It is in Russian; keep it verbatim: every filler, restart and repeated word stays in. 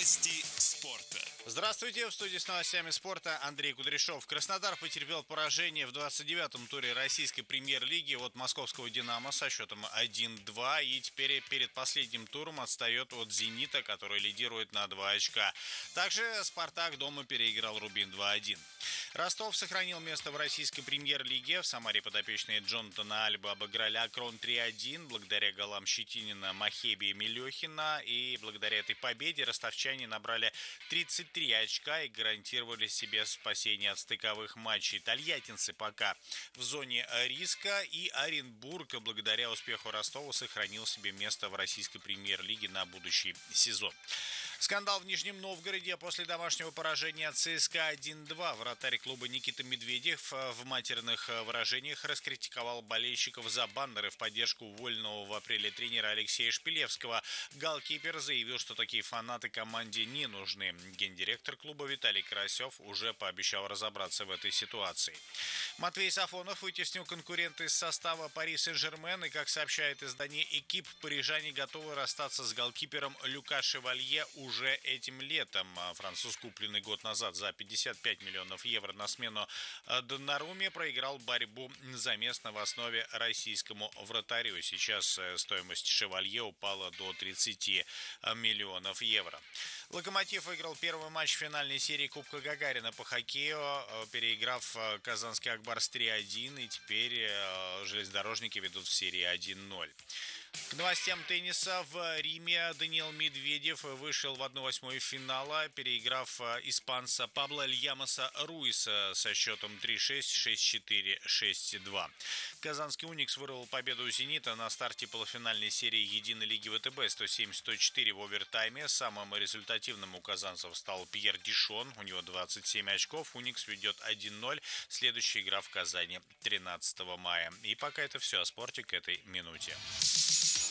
Новости спорта. Здравствуйте, в студии с новостями спорта Андрей Кудряшов. Краснодар потерпел поражение в двадцать девятом туре российской премьер-лиги от московского «Динамо» со счетом один-два. И теперь перед последним туром отстает от «Зенита», который лидирует на два очка. Также «Спартак» дома переиграл «Рубин» два-один. Ростов сохранил место в российской премьер-лиге. В Самаре подопечные Джонатана Альба обыграли «Акрон» три-один благодаря голам Щетинина, Махеби и Милехина. И благодаря этой победе ростовчане набрали тридцать три очка и гарантировали себе спасение от стыковых матчей. Тольяттинцы пока в зоне риска, и Оренбург благодаря успеху Ростова сохранил себе место в российской премьер-лиге на будущий сезон. Скандал в Нижнем Новгороде после домашнего поражения от ЦСКА один-два. Вратарь клуба Никита Медведев в матерных выражениях раскритиковал болельщиков за баннеры в поддержку уволенного в апреле тренера Алексея Шпилевского. Голкипер заявил, что такие фанаты команде не нужны. Гендиректор клуба Виталий Карасев уже пообещал разобраться в этой ситуации. Матвей Сафонов вытеснил конкурента из состава Пари Сен-Жермен, и, как сообщает издание «Экип», парижане готовы расстаться с голкипером Люка Шевалье уже этим летом. Француз, купленный год назад за пятьдесят пять миллионов евро на смену Доннарумме, проиграл борьбу за место в основе российскому вратарю. Сейчас стоимость Шевалье упала до тридцати миллионов евро. «Локомотив» выиграл первый матч финальной серии Кубка Гагарина по хоккею, переиграв казанский «Акбарс» три-один, и теперь железнодорожники ведут в серии один-ноль. К новостям тенниса. В Риме Даниил Медведев вышел в одну восьмую финала, переиграв испанца Пабло Льямоса Руиса со счетом три-шесть, шесть-четыре, шесть-два. Казанский «Уникс» вырвал победу у «Зенита» на старте полуфинальной серии единой лиги ВТБ сто семь сто четыре в овертайме. Самым результативным у казанцев стал Пьер Дишон, у него двадцать семь очков. «Уникс» ведет один-ноль. Следующая игра в Казани тринадцатого мая. И пока это все о спорте к этой минуте.